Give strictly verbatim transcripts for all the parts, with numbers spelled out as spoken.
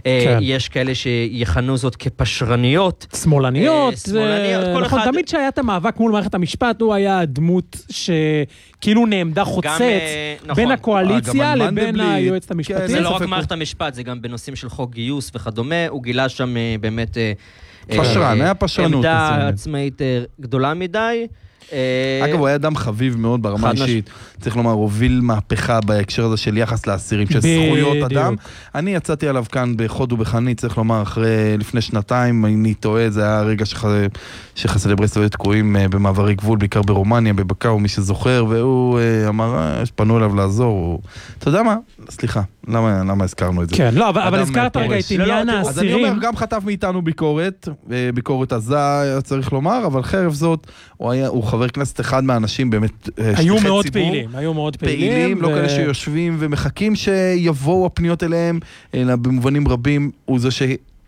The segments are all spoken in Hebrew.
יש כאלה שיכנו זאת כפשרניות. שמאלניות. נכון, תמיד שהיה את המאבק מול מערכת המשפט, הוא היה הדמות שכאילו נעמדה חוצץ בין הקואליציה לבין היועצת המשפטית. זה לא רק מערכת המשפט, זה גם בנושאים של חוק גיוס וכדומה, הוא גילה שם באמת פשרן, היה פשרנות. עמדה עצמאית גדולה מדי. אגב, הוא היה אדם חביב מאוד ברמה אישית. צריך לומר, הוביל מהפכה בהקשר הזה של יחס לאסירים, של זכויות אדם. אני יצאתי עליו כאן בחוד ובחנית, צריך לומר, אחרי, לפני שנתיים, אני טועה, זה היה הרגע שחסידי ברסלב היו תקועים במעברי גבול, בעיקר ברומניה, בבקאו, מי שזוכר, והוא אמר, פנו אליו לעזור. אתה יודע מה? סליחה, למה הזכרנו את זה? כן, לא, אבל הזכרת רגע את עניין האסירים. אז אני אומר, גם חטף מאיתנו ביקורת, ביקורת עזה, צריך לומר, אבל חרף זאת, הוא חבר כנסת אחד מהאנשים באמת היו מאוד פעילים, היו מאוד פעילים. פעילים, לא כאלה שיושבים ומחכים שיבואו הפניות אליהם, אלא במובנים רבים, הוא זה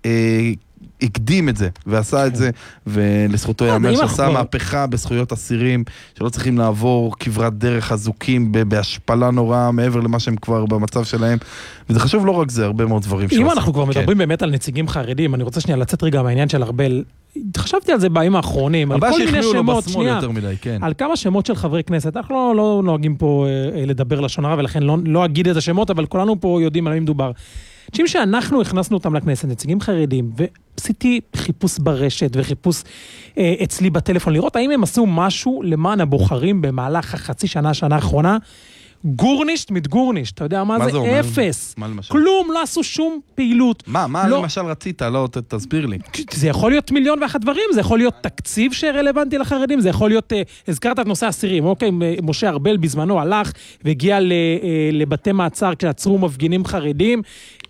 שהקדים את זה, ועשה את זה, ולזכותו יאמר שעשה מהפכה בזכויות אסירים, שלא צריכים לעבור כברת דרך הזוקים, בהשפלה נורא, מעבר למה שהם כבר במצב שלהם, וזה חשוב לא רק זה, הרבה מאוד דברים אם אנחנו כבר מדברים באמת על נציגים חרדים, אני רוצה שנייה לצאת רגע מהעניין של ארבל, חשבתי על זה בימים האחרונים, על כל מיני שמות, שנייה, על כמה שמות של חברי כנסת, אנחנו לא, לא נוהגים פה אה, לדבר לשון הרע, ולכן לא, לא אגיד איזה שמות, אבל כולנו פה יודעים על מי מדובר. אנשים שאנחנו הכנסנו אותם לכנסת, נציגים חרדים, ועשיתי חיפוש ברשת וחיפוש אה, אצלי בטלפון, לראות האם הם עשו משהו למען הבוחרים במהלך החצי שנה, שנה האחרונה, גורנישט מתגורנישט, אתה יודע מה זה? אפס. כלום, לא עשו שום פעילות. מה, מה למשל רצית? לא, תסביר לי. זה יכול להיות מיליון ואחת דברים, זה יכול להיות תקציב שרלוונטי לחרדים, זה יכול להיות, הזכרת את נושא האסירים, אוקיי, משה ארבל בזמנו הלך והגיע לבתי מעצר כשעצרו מפגינים חרדים,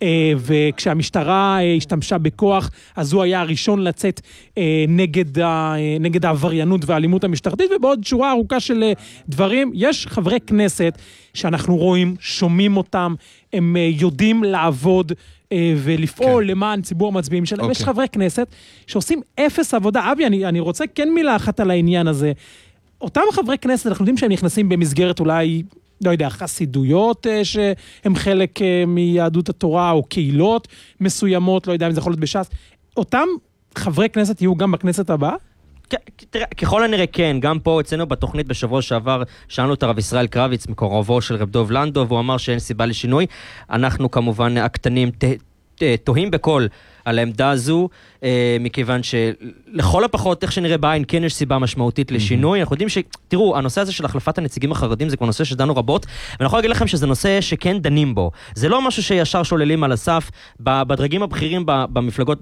וכשהמשטרה השתמשה בכוח, אז הוא היה הראשון לצאת נגד העבריינות והאלימות המשטרתית, ובעוד שורה ארוכה של דברים, יש חברי כנסת שאנחנו רואים, שומעים אותם, הם יודעים לעבוד ולפעול כן. למען ציבור המצביעים שלהם. אוקיי. יש חברי כנסת שעושים אפס עבודה. אבי, אני, אני רוצה כן מילה אחת על העניין הזה. אותם חברי כנסת, אנחנו יודעים שהם נכנסים במסגרת אולי, לא יודע, חסידויות שהם חלק מיהדות התורה, או קהילות מסוימות, לא יודע אם זה יכול להיות בש"ס. אותם חברי כנסת יהיו גם בכנסת הבאה? תראה, ככל הנראה כן, גם פה אצלנו בתוכנית בשבוע שעבר, שאלנו את הרב ישראל קרביץ, מקורבו של רב דוב לנדו, והוא אמר שאין סיבה לשינוי. אנחנו כמובן הקטנים תוהים בכל על העמדה הזו, מכיוון שלכל הפחות, איך שנראה בעין, כן יש סיבה משמעותית לשינוי. אנחנו יודעים ש... תראו, הנושא הזה של החלפת הנציגים החרדים זה כבר נושא שדנו רבות, ואני יכול להגיד לכם שזה נושא שכן דנים בו. זה לא משהו שישר שוללים על הסף, בדרגים הבכירים במפלגות,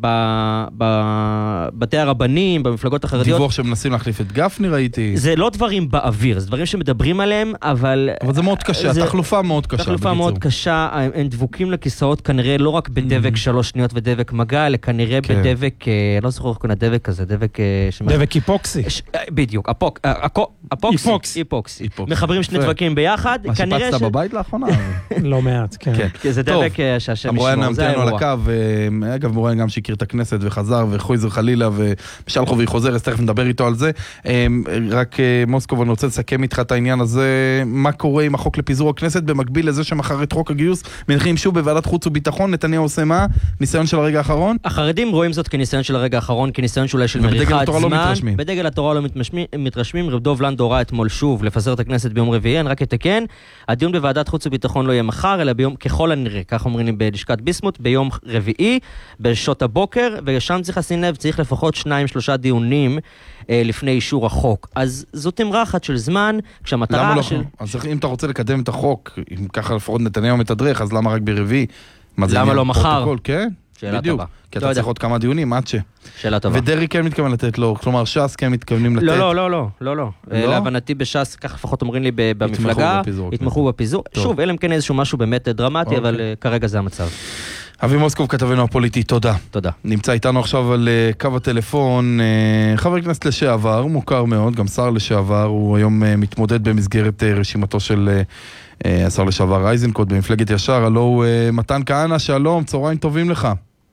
בבתי הרבנים, במפלגות החרדיות. דיווח שמנסים להחליף את גפני, ראיתי. זה לא דברים באוויר, זה דברים שמדברים עליהם, אבל... אבל זה מאוד קשה, התחלופה מאוד קשה. התחלופה מאוד קשה, הם דבוקים לכיסאות כנראה לא רק בדבק שלוש שניות ודבק מגע, אלא כנראה בדבק, לא זוכר איך קוראים לדבק הזה, דבק... דבק היפוקסי. בדיוק, היפוקסי. היפוקסי. מחברים שני דבקים ביחד. מה שפצת בבית לאחרונה? לא מעט, כן. כי זה דבק שהשם ישמור, המורן נמתנו על הקו, אגב מורן גם שהכיר את הכנסת וחזר וחויזר חלילה ומשלחו והיא חוזר, אז תכף נדבר איתו על זה. רק מוסקוב, אני רוצה לסכם איתך את העניין הזה, מה קורה עם החוק לפיזור הכנסת במקביל לזה שמחר את חוק הגיוס מנחים שוב בוועדת חוץ וביטחון, נתניהו עושה מה? ניסיון של הרגע האחרון? החרדים רואים זאת כניסיון של הרגע האחרון, כניסיון שאולי של מריחת זמן. בדגל התורה לא מתרשמים. רב דוב לנדו הורה אתמול שוב לפזר את הכנסת ביום רביעי, אני רק אתקן, הדיון בוועדת חוץ וביטחון לא יהיה מחר, אלא ביום, ככל הנראה, כך אומרים לי בלשכת ביסמוט, ביום רביעי, בשעות הבוקר, ושם צריך לשים לב, צריך לפחות שניים, שלושה דיונים אה, לפני אישור החוק. אז זאת אמרחת של זמן, כשהמטרה לא? של... אז אם אתה רוצה לקדם את החוק, אם ככה לפחות נתניהו מתדרך, אז למה רק ברביעי? למה לא מחר? פרוטוקול, כן? שאלה בדיוק. טובה. כי אתה צריך עוד כמה דיונים, עד ש... שאלה טובה. ודרי כן מתכוון לתת לו, כלומר ש"ס כן מתכוונים לתת. לא, לא, לא, לא, לא, לא. להבנתי בש"ס, כך לפחות אומרים לי במפלגה, יתמכו בפיזור. שוב, אלא אם כן איזשהו משהו באמת דרמטי, אבל כרגע זה המצב. אבי מוסקוב, כתבנו הפוליטי, תודה. תודה. נמצא איתנו עכשיו על קו הטלפון, חבר כנסת לשעבר, מוכר מאוד, גם שר לשעבר, הוא היום מתמודד במסגרת רשימתו של השר לשעבר איזנקוט במפלגת ישר, הלא הוא מתן כהנא, שלום, צהריים טובים לך.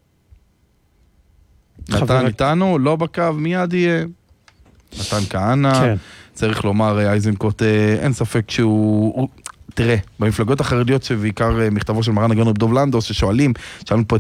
מתן איתנו, לא בקו, מיד יהיה. מתן כהנא, כן. צריך לומר, איזנקוט, אין ספק שהוא... תראה, במפלגות החרדיות שבעיקר מכתבו של מרן הגאון רב דוב לנדו, ששואלים, שאלנו פה